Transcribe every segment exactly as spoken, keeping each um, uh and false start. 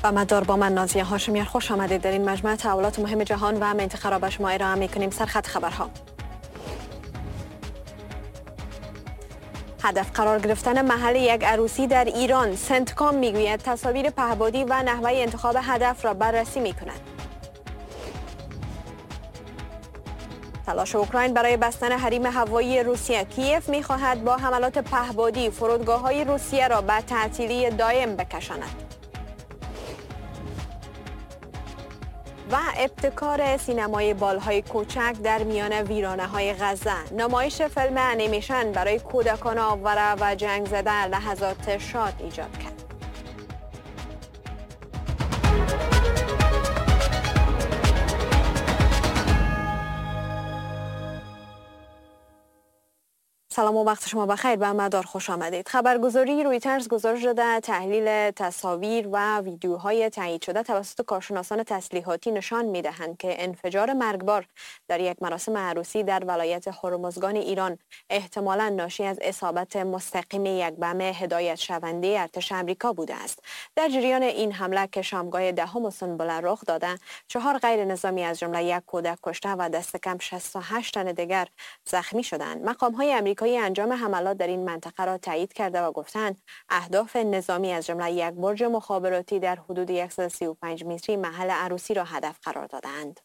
و مدار با من نازیه هاشمیان، خوش آمدید. در این مجموعه تحولات مهم جهان و منطقه را به شما ارائه می‌کنیم. سرخط خبرها: هدف قرار گرفتن محل یک عروسی در ایران. سنتکام میگوید تصاویر پهپادی و نحوه انتخاب هدف را بررسی می‌کند. تلاش اوکراین برای بستن حریم هوایی روسیه. کیف می‌خواهد با حملات پهپادی فرودگاه‌های روسیه را به تعطیلی دائم بکشاند. و ابتکار سینمای بالهای کوچک در میان ویرانه‌های غزه. نمایش فیلم انیمیشن برای کودکان آواره و جنگ زده لحظات شاد ایجاد کرد. سلام و وقت شما بخیر. به مدار خوش آمدید. خبرگزاری رویترز گزارش داده تحلیل تصاویر و ویدیوهای تایید شده توسط کارشناسان تسلیحاتی نشان می‌دهند که انفجار مرگبار در یک مراسم عروسی در ولایت هرمزگان ایران احتمالاً ناشی از اصابت مستقیم یک بم هدایت شونده ارتش آمریکا بوده است. در جریان این حمله که شامگاه دهم سنبله رخ داده، چهار غیر نظامی از جمله یک کودک کشته و دست کم شصت و هشت تن دیگر زخمی شدند. مقام‌های آمریکایی انجام حملات در این منطقه را تایید کرده و گفتند اهداف نظامی از جمله یک برج مخابراتی در حدود صد و سی و پنج متری محل عروسی را هدف قرار دادند.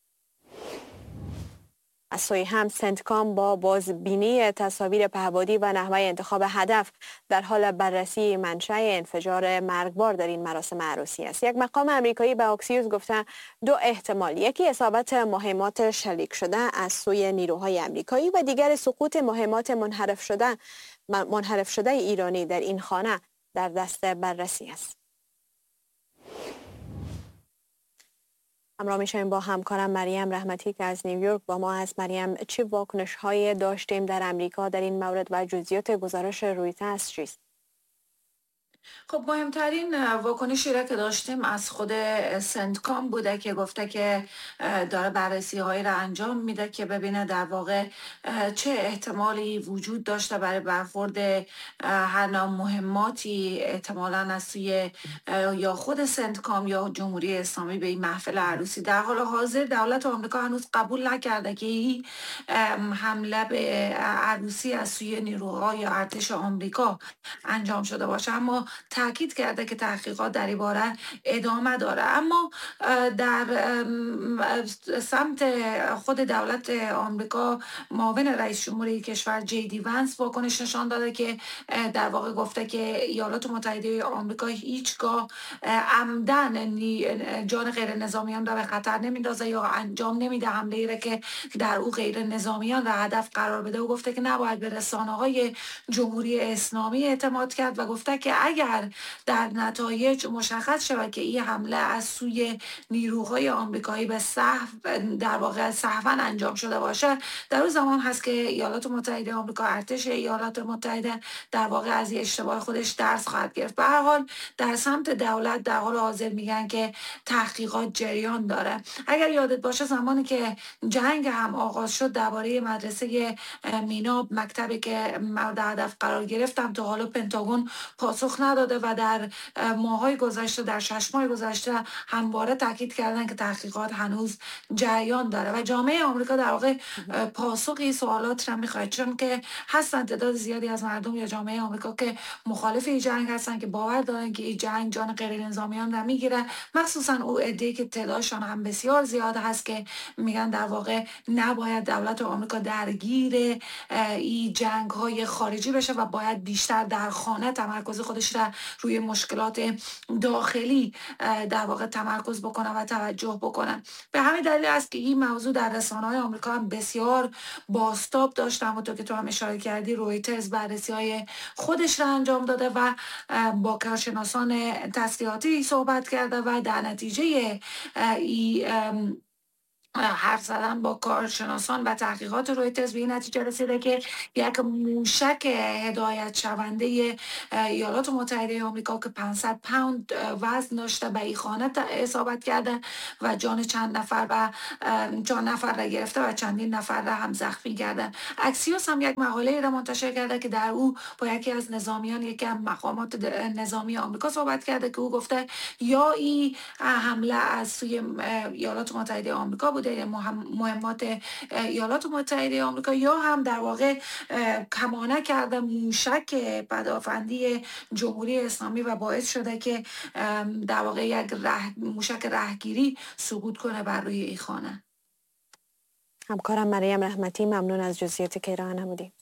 از سوی هم سنتکام با بازبینی تصاویر پهپادی و نحوه انتخاب هدف در حال بررسی منشأ انفجار مرگبار در این مراسم عروسی است. یک مقام آمریکایی به اکسیوس گفته دو احتمال، یکی اصابت مهمات شلیک شده از سوی نیروهای آمریکایی و دیگر سقوط مهمات منحرف شده منحرف شده ایرانی در این خانه در دست بررسی است. همراه میشیم با همکارم مریم رحمتی که از نیویورک با ما هست. مریم، چه واکنش های داشتیم در امریکا در این مورد و جزئیات گزارش رویترز چیست؟ خب مهمترین واکنشی را که داشتیم از خود سنتکام بوده که گفته که داره بررسی هایی را انجام میده که ببینه در واقع چه احتمالی وجود داشته برای برخورد هر نوع مهماتی احتمالاً از سوی یا خود سنتکام یا جمهوری اسلامی به این محفل عروسی. در حال حاضر دولت آمریکا هنوز قبول نکرده که این حمله به عروسی از سوی نیروهای یا ارتش آمریکا انجام شده باشه، اما تاکید کرده که تحقیقات در این باره ادامه داره. اما در سمت خود دولت آمریکا معاون رئیس جمهوری کشور جی دی ونس واکنش نشان داده که در واقع گفته که ایالات متحده آمریکا هیچگاه عمدن جان غیر نظامیان را به خطر نمیندازه یا انجام نمیده حمله ای را که در او غیر نظامیان را هدف قرار بده. و گفته که نباید به رسانه‌های جمهوری اسلامی اعتماد کرد و گفته که اگر در نتایج مشخص شود که این حمله از سوی نیروهای آمریکایی به سهو در واقع سهوا انجام شده باشه، در اون زمان هست که ایالات متحده آمریکا، ارتش ایالات متحده در واقع از این اشتباه خودش درس خواهد گرفت. به هر حال در سمت دولت در حال حاضر میگن که تحقیقات جریان داره. اگر یادت باشه زمانی که جنگ هم آغاز شد درباره مدرسه مینا مکتبی که مورد هدف قرار گرفتم تا حالا پنتاگون پاسخ نداده و در ماهای گذشته در شش ماه گذشته همواره تاکید کردن که تحقیقات هنوز جریان داره و جامعه آمریکا در واقع پاسخ این سوالات را میخواد، چون که هستن تعداد زیادی از مردم یا جامعه آمریکا که مخالف این جنگ هستن که باور دارن که این جنگ جان غیر نظامیان را میگیره، مخصوصا او عده‌ای که تعدادشان هم بسیار زیاد هست که میگن در واقع نباید دولت آمریکا درگیر این جنگ های خارجی بشه و باید بیشتر در خانه تمرکز خودش را روی مشکلات داخلی در واقع تمرکز بکنه و توجه بکنه. به همین دلیل است که این موضوع در رسانه‌های آمریکا هم بسیار بازتاب داشت. همونطور که تو هم اشاره کردی رویترز بررسی‌های خودش را انجام داده و با کارشناسان تسلیحاتی صحبت کرده و در نتیجه این حرف زدن با کارشناسان و تحقیقات رویترز به این نتیجه رسیده که یک موشک هدایت شونده ایالات متحده آمریکا که پانصد پوند وزن داشته به این خانه اصابت کرده و جان چند نفر و چند نفر را گرفته و چندین نفر را هم زخمی کرده. اکسیوس هم یک مقاله را منتشر کرده که در او با یکی از نظامیان یکی از مقامات نظامی آمریکا صحبت کرده که او گفته یا این حمله از سوی ایالات متحده آمریکا بوده، مهمات ایالات متحده آمریکا، یا هم در واقع کمانه کرده موشک پدافندی جمهوری اسلامی و باعث شده که در واقع یک ره، موشک رهگیری سقوط کنه بر روی این خانه. همکارم مریم رحمتی، ممنون از جزئیاتی که ارائه نمودی.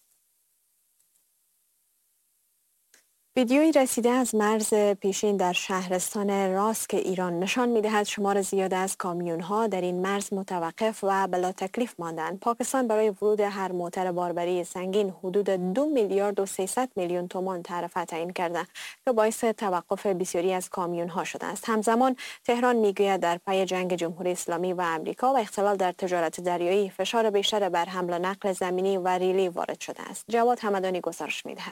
ویدیویی رسیده از مرز پیشین در شهرستان راسک ایران نشان می‌دهد شمار زیاد از کامیون‌ها در این مرز متوقف و بلا تکلیف ماندند. پاکستان برای ورود هر موتر باربری سنگین حدود دو میلیارد و سیصد میلیون تومان تعرفه تعیین کرده که باعث توقف بسیاری از کامیون‌ها شده است. همزمان تهران میگوید در پی جنگ جمهوری اسلامی و آمریکا و اختلال در تجارت دریایی فشار بیشتر بر حمل و نقل زمینی و ریلی وارد شده است. جواد همدانی گزارش می‌دهد.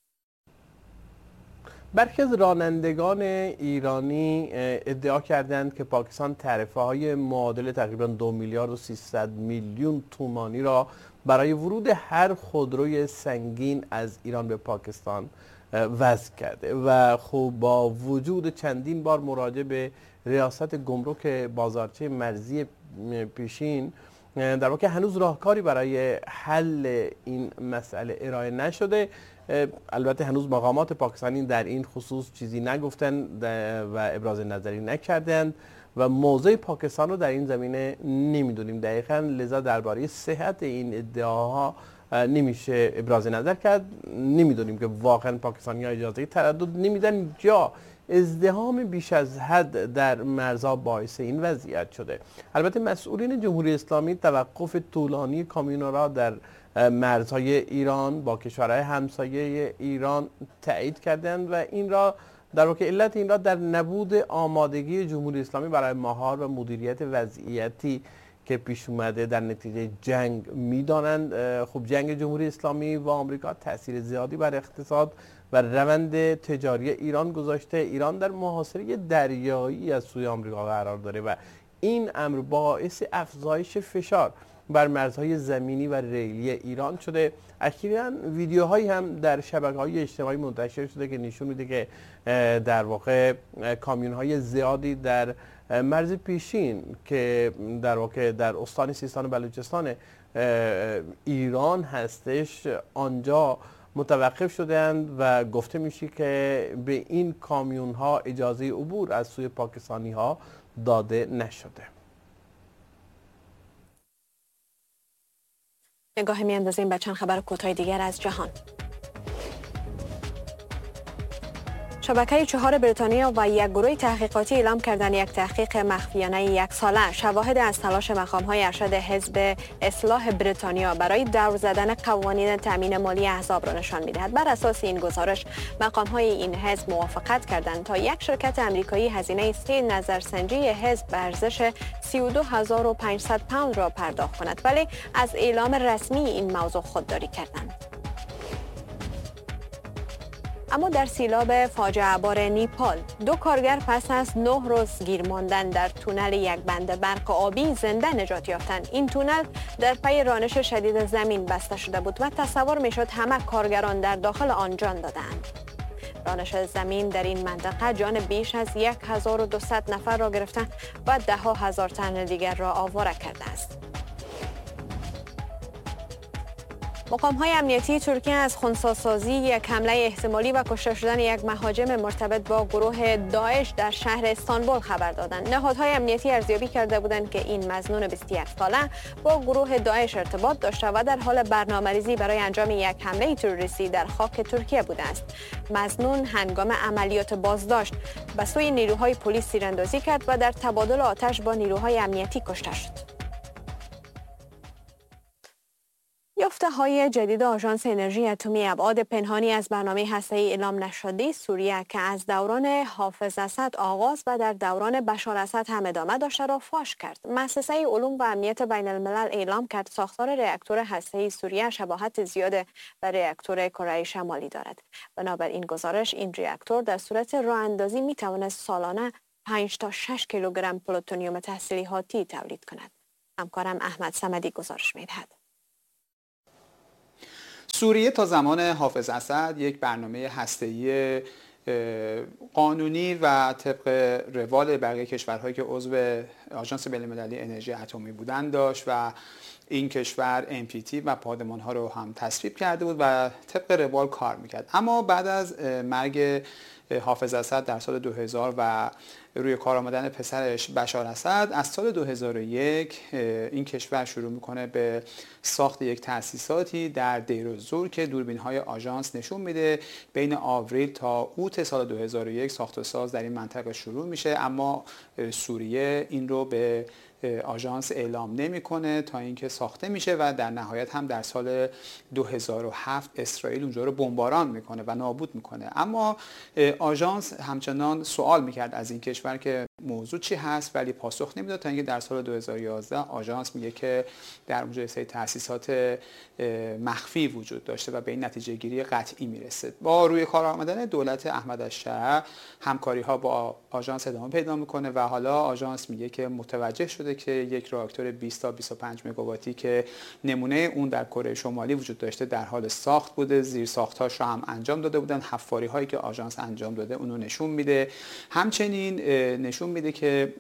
برخی از رانندگان ایرانی ادعا کردند که پاکستان تعرفه های معادل تقریبا دو میلیارد و سیصد میلیون تومانی را برای ورود هر خودروی سنگین از ایران به پاکستان وضع کرده و خب با وجود چندین بار مراجعه به ریاست گمرک بازارچه مرزی پیشین در واقع هنوز راهکاری برای حل این مسئله ارائه نشده. البته هنوز مقامات پاکستانی در این خصوص چیزی نگفتند و ابراز نظری نکردند و موضع پاکستان رو در این زمینه نمیدونیم دقیقاً، لذا درباره صحت این ادعاها نمیشه ابراز نظر کرد. نمیدونیم که واقعاً پاکستانی‌ها اجازه تردد نمیدن یا ازدحام بیش از حد در مرزها باعث این وضعیت شده. البته مسئولین جمهوری اسلامی توقف طولانی کامیون‌ها را در مرزهای ایران با کشورهای همسایه ایران تایید کردند و این را در واقع علت این را در نبود آمادگی جمهوری اسلامی برای مهار و مدیریت وضعیتی که پیش اومده در نتیجه جنگ میدانند. خب جنگ جمهوری اسلامی و آمریکا تاثیر زیادی بر اقتصاد و روند تجاری ایران گذاشته. ایران در محاصره دریایی از سوی آمریکا قرار داره و این امر باعث افزایش فشار بر مرزهای زمینی و ریلی ایران شده. اخیراً ویدیوهایی هم در شبکه‌های اجتماعی منتشر شده که نشون میده که در واقع کامیون‌های زیادی در مرز پیشین که در واقع در استان سیستان و بلوچستان ایران هستش آنجا متوقف شدند و گفته میشه که به این کامیون‌ها اجازه عبور از سوی پاکستانی‌ها داده نشده. نگاه میاندازیم به چند خبر کوتاه دیگر از جهان. شبکه چهار بریتانیا و یک گروه تحقیقاتی اعلام کردند یک تحقیق مخفیانه یک ساله شواهد از تلاش مقام‌های ارشد حزب اصلاح بریتانیا برای دور زدن قوانین تامین مالی احزاب را نشان می‌دهد. بر اساس این گزارش مقام‌های این حزب موافقت کردند تا یک شرکت آمریکایی هزینه سه نظرسنجی حزب به ارزش سی و دو هزار و پانصد پوند را پرداخت کند، ولی از اعلام رسمی این موضوع خودداری کردند. اما در سیلاب فاجعه بار نیپال دو کارگر پس از نه روز گیر ماندن در تونل یک بند برق آبی زنده نجات یافتند. این تونل در پی رانش شدید زمین بسته شده بود و تصور میشد همه کارگران در داخل آن جان دادند. رانش زمین در این منطقه جان بیش از هزار و دویست نفر را گرفته و ده ها هزار تن دیگر را آواره کرده است. مقام‌های امنیتی ترکیه از خنثی‌سازی یک حمله احتمالی و کشته شدن یک مهاجم مرتبط با گروه داعش در شهر استانبول خبر دادند. نهادهای امنیتی ارزیابی کرده بودند که این مظنون بیست و یک ساله با گروه داعش ارتباط داشته و در حال برنامه‌ریزی برای انجام یک حمله تروریستی در خاک ترکیه بوده است. مظنون هنگام عملیات بازداشت به سوی نیروهای پلیس تیراندازی کرد و در تبادل آتش با نیروهای امنیتی کشته شد. یافته داده های جدید آژانس انرژی اتمی ابعاد پنهانی از برنامه هسته‌ای اعلام نشده سوریه که از دوران حافظ اسد آغاز و در دوران بشار اسد هم ادامه داشته را فاش کرد. مؤسسه علوم و امنیت بین الملل اعلام کرد ساختار راکتور هسته‌ای سوریه شباهت زیاد به راکتور کره شمالی دارد. بنابراین گزارش این راکتور در صورت راه اندازی می توانست سالانه پنج تا شش کیلوگرم پلوتونیوم تسلیحاتی تولید کند. همکارم احمد صمدی گزارش می‌دهد. سوریه تا زمان حافظ اسد یک برنامه هسته‌ای قانونی و طبق روال بقیه کشورهایی که عضو آژانس بین‌المللی انرژی اتمی بودند داشت و این کشور ام پی تی و پادمان‌ها رو هم تصویب کرده بود و طبق روال کار میکرد. اما بعد از مرگ حافظ اسد در سال دو هزار و روی کار آمدن پسرش بشار اسد از سال دو هزار و یک این کشور شروع میکنه به ساخت یک تأسیساتی در دیر الزور که دوربین‌های آژانس نشون میده بین آوریل تا اوت سال دو هزار و یک ساخت و ساز در این منطقه شروع میشه، اما سوریه این رو به آژانس اعلام نمیکنه تا اینکه ساخته میشه و در نهایت هم در سال دو هزار و هفت اسرائیل اونجا رو بمباران میکنه و نابود میکنه. اما آژانس همچنان سوال میکرد از این کشور که موضوع چی هست، ولی پاسخ نمیداد تا اینکه در سال دو هزار و یازده آژانس میگه که در اونجا سری تأسیسات مخفی وجود داشته و به این نتیجه گیری قطعی میرسه. با روی کار آمدن دولت احمد الشاه همکاری ها با آژانس ادامه پیدا میکنه و حالا آژانس میگه که متوجه شده که یک راکتور بیست تا بیست و پنج مگاواتی که نمونه اون در کره شمالی وجود داشته در حال ساخت بوده، زیر ساختاش رو هم انجام داده بودن، حفاری هایی که آژانس انجام داده اونو نشون میده. همچنین نشون میده که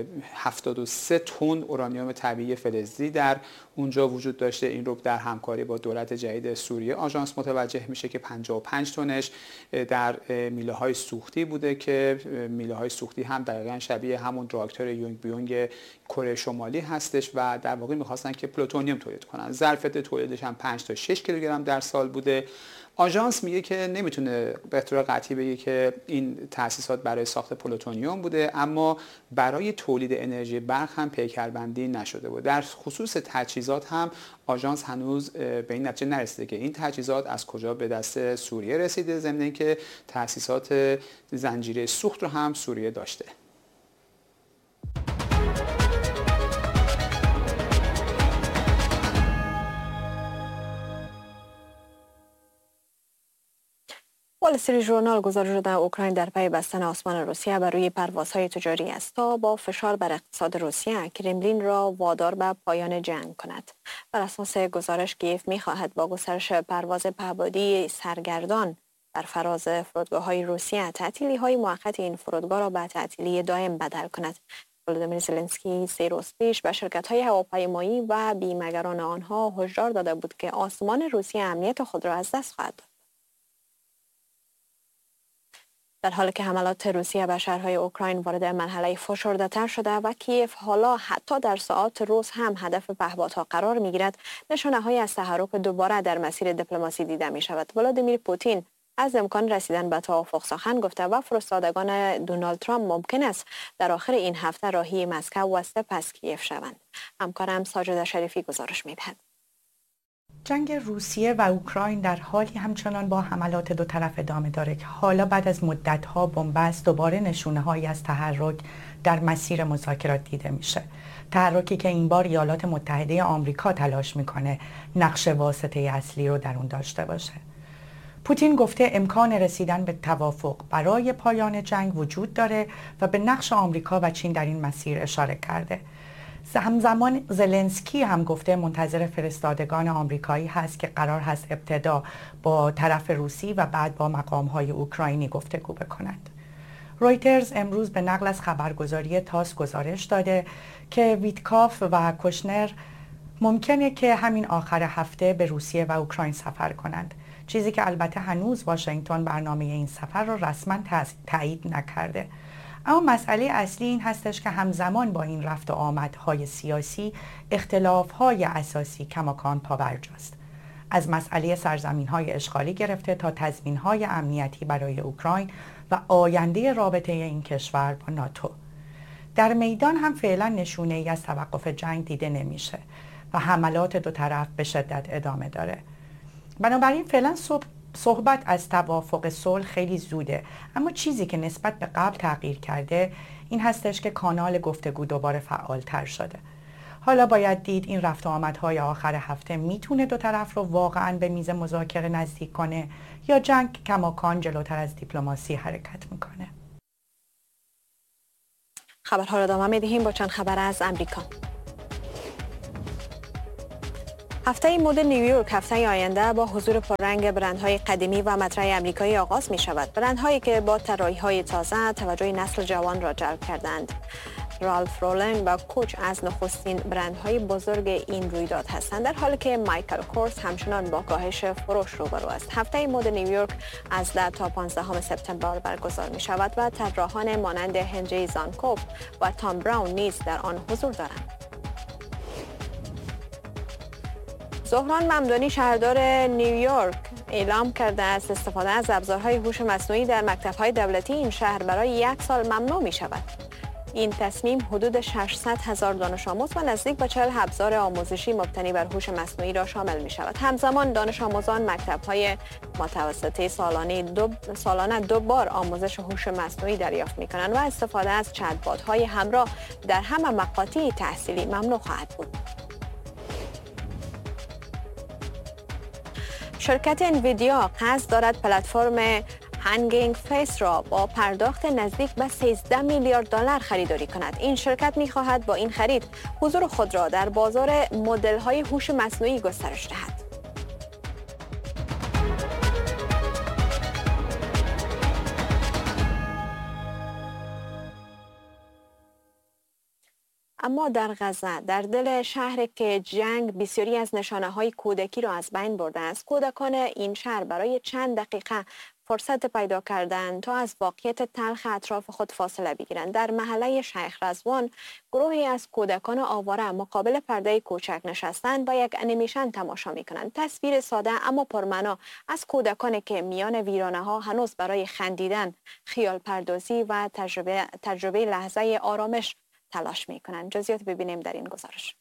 هفتاد و سه تن اورانیوم طبیعی فلزی در اونجا وجود داشته. این رو در همکاری با دولت جدید سوریه آژانس متوجه میشه که پنجاه و پنج تنش در میله های سوختی بوده که میله های سوختی هم دقیقاً شبیه همون راکتور یونگ بیونگ کره شمالی هستش و در واقع میخواستن که پلوتونیوم تولید کنن. ظرفیت تولیدش هم پنج تا شش کیلوگرم در سال بوده. آژانس میگه که نمیتونه به طور قطعی بگه که این تأسیسات برای ساخت پلوتونیوم بوده، اما برای تولید انرژی برق هم پیکربندی نشده بود. در خصوص تجهیزات هم آژانس هنوز به این نتیجه نرسیده که این تجهیزات از کجا به دست سوریه رسیده، ضمن اینکه تأسیسات زنجیره سوخت رو هم سوریه داشته. وال استریت ژورنال گزارش داده اوکراین در پی بستن آسمان روسیه بر روی پروازهای تجاری است تا با فشار بر اقتصاد روسیه کرملین را وادار به پایان جنگ کند. بر اساس گزارش کیف می‌خواهد با گسترش پرواز پهپادی سرگردان بر فراز فرودگاه‌های روسیه تعطیلی‌های موقت این فرودگاه را به تعطیلی دائم بدل کند. ولودیمیر زلنسکی سه روز پیش به شرکت‌های هواپیمایی و بیمه‌گران آنها هشدار داده بود که آسمان روسیه امنیت خود را از دست خواهد داد. در حالی که حملات روسیه به شهرهای اوکراین وارد مرحله فشرده‌تر شده و کیف حالا حتی در ساعات روز هم هدف پهپادها قرار می‌گیرد، نشانه‌هایی از تحرک دوباره در مسیر دیپلماسی دیده می‌شود. ولادیمیر پوتین از امکان رسیدن به توافق سخن گفته و فرستادگان دونالد ترامپ ممکن است در آخر این هفته راهی مسکو و سپس کیف شوند. همکارم ساجد شریفی گزارش می‌دهد. جنگ روسیه و اوکراین در حالی همچنان با حملات دو طرف ادامه داره که حالا بعد از مدت‌ها بنبست دوباره نشونه‌هایی از تحرک در مسیر مذاکرات دیده میشه. تحرکی که این بار ایالات متحده آمریکا تلاش میکنه نقش واسطه اصلی رو در اون داشته باشه. پوتین گفته امکان رسیدن به توافق برای پایان جنگ وجود داره و به نقش آمریکا و چین در این مسیر اشاره کرده. همزمان زلنسکی هم گفته منتظر فرستادگان آمریکایی هست که قرار هست ابتدا با طرف روسی و بعد با مقام‌های اوکراینی گفتگو بکنند. رویترز امروز به نقل از خبرگزاری تاس گزارش داده که ویتکاف و کوشنر ممکنه که همین آخر هفته به روسیه و اوکراین سفر کنند، چیزی که البته هنوز واشنگتن برنامه این سفر را رسما تایید نکرده. اما مسئله اصلی این هستش که همزمان با این رفت و آمدهای سیاسی اختلافهای اساسی کماکان پابرجاست، از مسئله سرزمین‌های اشغالی گرفته تا تضمین‌های امنیتی برای اوکراین و آینده رابطه این کشور با ناتو. در میدان هم فعلا نشونه‌ای از توقف جنگ دیده نمیشه. و حملات دو طرف به شدت ادامه داره. بنابراین فعلا صحبت از توافق صلح خیلی زوده، اما چیزی که نسبت به قبل تغییر کرده این هستش که کانال گفتگو دوباره فعالتر شده. حالا باید دید این رفت و آمدهای آخر هفته میتونه دو طرف رو واقعاً به میز مذاکره نزدیک کنه یا جنگ کماکان جلوتر از دیپلماسی حرکت میکنه. خبرها را ادامه میدهیم با چند خبر از امریکا. هفته مد نیویورک هفته آینده با حضور پررنگ برندهای قدیمی و مطرح آمریکایی آغاز می شود. برندهایی که با طراحی‌های تازه توجه نسل جوان را جلب کردند. رالف رولن و کوچ از نخستین برندهای بزرگ این رویداد هستند، در حالی که مایکل کورس همچنان با کاهش فروش روبرو است. هفته مد نیویورک از ده تا پانزدهم سپتامبر برگزار می شود و طراحان مانند هنری زانکوف و تام براون نیز در آن حضور دارند. زهران ممدانی شهردار نیویورک اعلام کرده است استفاده از ابزارهای هوش مصنوعی در مکتب‌های دولتی این شهر برای یک سال ممنوع می شود. این تصمیم حدود ششصد هزار دانش آموز و نزدیک به چهل ابزار آموزشی مبتنی بر هوش مصنوعی را شامل می شود. همزمان دانش آموزان مکتب‌های متوسطه سالانه دو سالانه دو بار آموزش هوش مصنوعی دریافت می کنند و استفاده از چت‌بات‌های همراه در همه مقاطع تحصیلی ممنوع خواهد بود. شرکت انویدیا قصد دارد پلتفرم هنگینگ فیس را با پرداخت نزدیک به سیزده میلیارد دلار خریداری کند. این شرکت می‌خواهد با این خرید حضور خود را در بازار مدل‌های هوش مصنوعی گسترش دهد. اما در غزه، در دل شهر که جنگ بسیاری از نشانه‌های کودکی را از بین برده است، کودکان این شهر برای چند دقیقه فرصت پیدا کردند تا از واقعیت تلخ اطراف خود فاصله بگیرند. در محله شیخ رضوان گروهی از کودکان آواره مقابل پرده کوچک نشستند و یک انیمیشن تماشا می‌کنند. تصویر ساده اما پرمعنا از کودکانی که میان ویرانه‌ها هنوز برای خندیدن، خیال پردازی و تجربه تجربه لحظه آرامش تلاش می‌کنند. جزئیات ببینیم در این گزارش.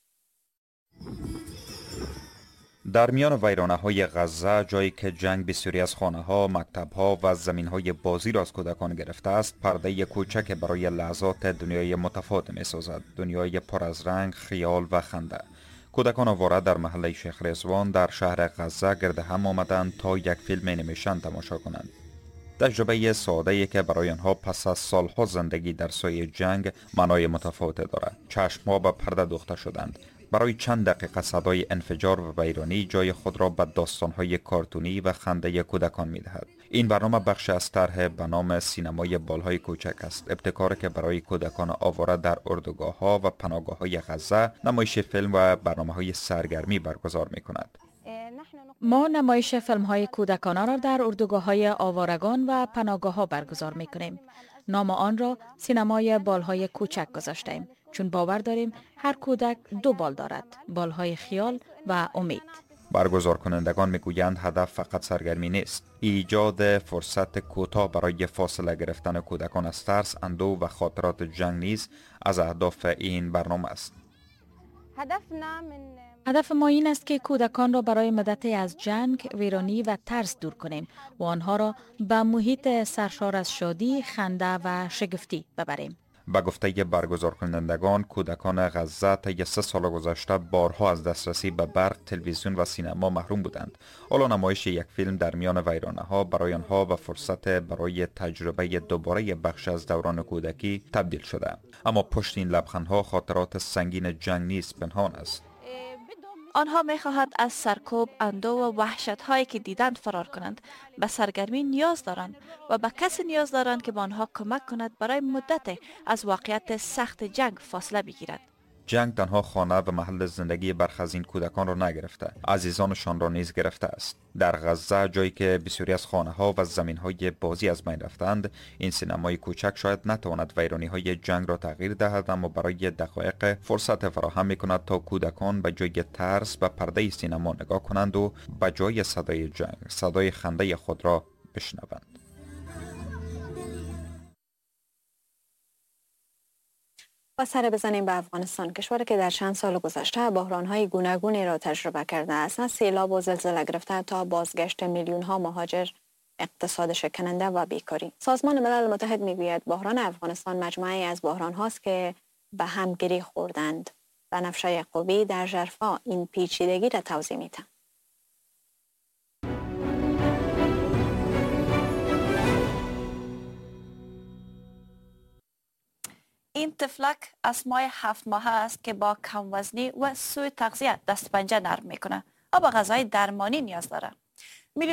در میان ویرانه‌های غزه، جایی که جنگ بسیاری از خانه‌ها، مکتب‌ها و زمین‌های بازی را از کودکان گرفته است، پرده کوچک برای لحظات دنیای متفاوت می‌سازد، دنیای پر از رنگ، خیال و خنده. کودکان آواره در محله شیخ رضوان در شهر غزه گرد هم آمدند تا یک فیلم انیمیشن تماشا کنند. تجربه ساده‌ای که برای آنها پس از سالها زندگی در سایه جنگ معنای متفاوتی دارد. چشم‌ها به پرده دوخته شدند. برای چند دقیقه صدای انفجار و ویرانی جای خود را به داستان‌های کارتونی و خنده کودکان می‌دهد. این برنامه بخش از طرح به نام سینمای بالهای کوچک است، ابتکاری که برای کودکان آواره در اردوگاه‌ها و پناهگاه‌های غزه نمایش فیلم و برنامه‌های سرگرمی برگزار می‌کند. ما نمایش فیلم های کودکانه را در اردوگاه‌های آوارگان و پناهگاه‌ها برگزار می‌کنیم. نام آن را سینمای بالهای کوچک گذاشتیم، چون باور داریم هر کودک دو بال دارد، بالهای خیال و امید. برگزار کنندگان میگویند هدف فقط سرگرمی نیست، ایجاد فرصت کوتاه برای فاصله گرفتن کودکان از ترس، اندوه و خاطرات جنگ نیز از اهداف این برنامه است. هدف ما این است که کودکان را برای مدتی از جنگ، ویرانی و ترس دور کنیم و آنها را به محیط سرشار از شادی، خنده و شگفتی ببریم. به گفته برگزار کنندگان، کودکان غزه طی سه سال گذشته بارها از دسترسی به برق، تلویزیون و سینما محروم بودند. حالا نمایش یک فیلم در میان ویرانه‌ها برای آنها و فرصت برای تجربه دوباره بخش از دوران کودکی تبدیل شده. اما پشت این لبخندها خاطرات سنگین جنگ نیز پنهان است. آنها می‌خواهند از سرکوب، اندوه و وحشت‌هایی که دیدند فرار کنند. به سرگرمی نیاز دارند و به کسی نیاز دارند که به آنها کمک کند برای مدت از واقعیت سخت جنگ فاصله بگیرد. جنگ تنها خانه و محل زندگی برخی از این کودکان را نگرفته، عزیزانشان را نیز گرفته است. در غزه، جایی که بسیاری از خانه‌ها و زمین‌های بازی از بین رفتند، این سینمای کوچک شاید نتواند ویرانی‌های جنگ را تغییر دهد، اما برای دقایق فرصت فراهم می‌کند تا کودکان به جای ترس به پرده سینما نگاه کنند و به جای صدای جنگ، صدای خنده خود را بشنوند. و سر بزنیم به افغانستان، کشوری که در چند سال گذشته بحران‌های گوناگونی را تجربه کرده است، از سیلاب و زلزله گرفته تا بازگشت میلیون‌ها مهاجر، اقتصاد شکننده و بیکاری. سازمان ملل متحد میگوید بحران افغانستان مجموعه‌ای از بحران هاست که به هم گره خوردند. بنفشه یعقوبی در ژرفا این پیچیدگی را توضیح می‌دهد. این طفلک از مای هفت ماه است که با کم وزنی و سوء تغذیه دست پنجه نرم میکنه. آب غذای درمانی نیاز داره.